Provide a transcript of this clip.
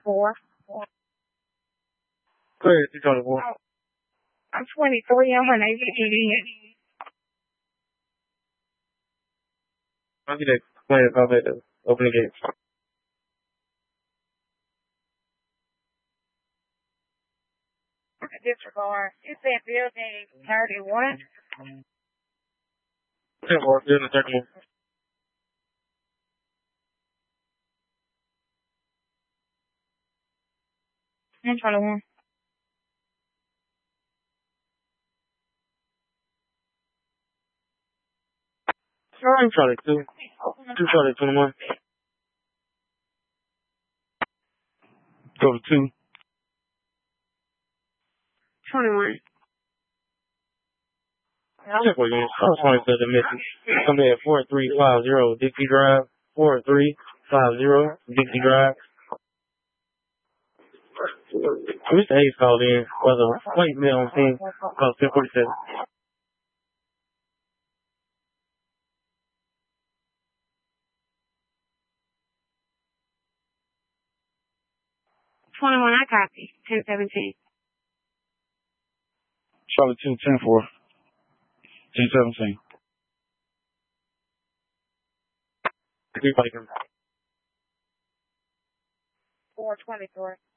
24. Go ahead, 224. I'm 23. I'm unable to get in. I'll get that complaint about that. Open the gates. Disregard. It's that building 31. 10-4, building 31. I'm trying to one. I'm Charlie 2. 2 Charlie 21. Go to 2. 21. Check what units. I was trying to say the message. Come in at 4350 Dixie Drive. 4350 Dixie Drive. Mr. Hayes called in. Was a white male on scene. Called 1047. 21, I copy. 1017. Charlie 2, 10-4. 1017. 423.